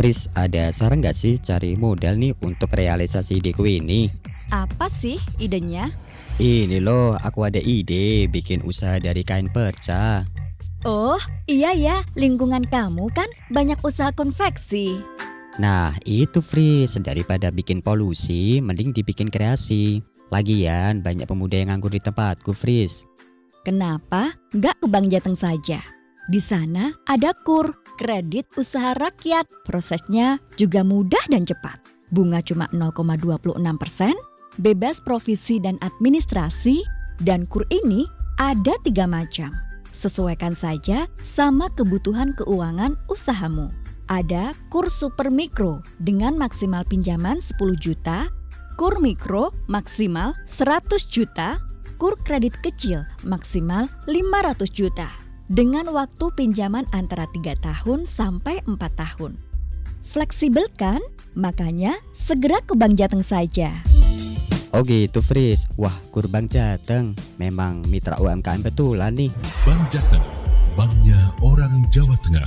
Fris, ada saran nggak sih cari modal nih untuk realisasi ideku ini? Apa sih idenya? Ini loh, aku ada ide bikin usaha dari kain perca. Oh, iya ya, lingkungan kamu kan banyak usaha konveksi. Nah, itu Fris, daripada bikin polusi, mending dibikin kreasi. Lagian banyak pemuda yang nganggur di tempatku, Fris. Kenapa nggak ke Bank Jateng saja? Di sana ada KUR, kredit usaha rakyat. Prosesnya juga mudah dan cepat. Bunga cuma 0,26%, bebas provisi dan administrasi, dan KUR ini ada 3 macam. Sesuaikan saja sama kebutuhan keuangan usahamu. Ada KUR Super Mikro dengan maksimal pinjaman 10 juta, KUR Mikro maksimal 100 juta, KUR kredit kecil maksimal 500 juta dengan waktu pinjaman antara 3 tahun sampai 4 tahun. Fleksibel kan? Makanya segera ke Bank Jateng saja. Oh gitu Fris, wah Bank Jateng memang mitra UMKM betulan nih. Bank Jateng, banknya orang Jawa Tengah.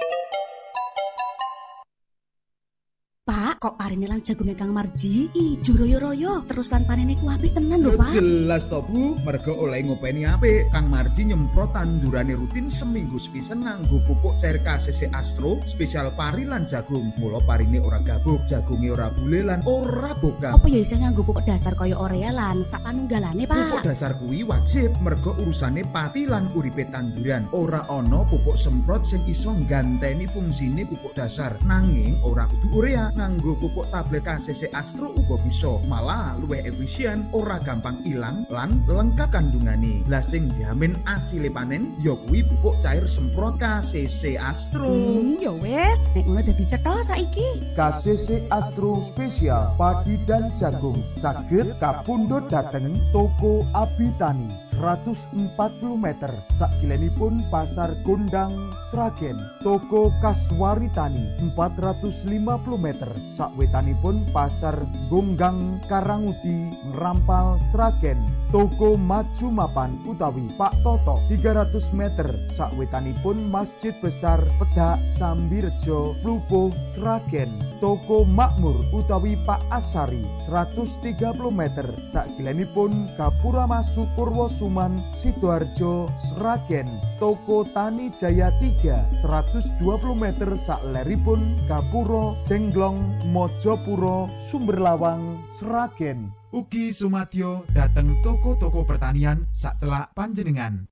Pak, kok parine lan jagonge Kang Marji ijo royo-royo terus lan panene ku apik tenan lho, Pak. Jelas to Bu, mergo oleh ngopeni apik. Kang Marji nyemprot tandurane rutin seminggu sepisan nganggo pupuk cair KCC Astro spesial pari lan jagung. Mula parine ora gabuk, jagunge ora bule lan ora bokap. Apa ya isih nganggo pupuk dasar kaya urea lan sak panunggalane, Pak? Pupuk dasar kuwi wajib mergo urusane pati lan uripe tanduran. Ora ana pupuk semprot sing iso ngganteni fungsine pupuk dasar. Nanging ora kudu urea. Nganggo pupuk tablet KCC Astro uga bisa, malah luwih efisien, ora gampang ilang lan lengkap kandungane. Lah sing jamin asile panen ya kuwi pupuk cair semprot KCC Astro. Ya wis, nek ngono dadi cetha saiki. KCC Astro Spesial Padi dan Jagung saged kapundhut dhateng Toko Abitani 140 meter sakilenipun Pasar Gondang Sragen. Toko Kaswaritani 450 meter sakwetanipun Pasar Gonggang Karanguti Ngrampal Sragen. Toko Maju Mapan utawi Pak Toto 300 meter sakwetanipun Masjid Besar Pedak Sambirejo Plupuh Sragen. Toko Makmur utawi Pak Asari 130 meter sakilenipun Gapura Masuk Purwosuman Sidoarjo Sragen. Toko Tani Jaya 3 120 meter sakleripun Gapuro Jenglong Mojopuro Sumberlawang Sragen. Ugi sumadyo dateng toko-toko pertanian sacelak panjenengan.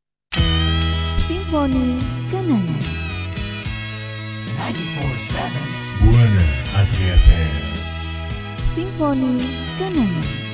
Simfoni Kenangan 94.7 Buana Asri FM. Simfoni Kenangan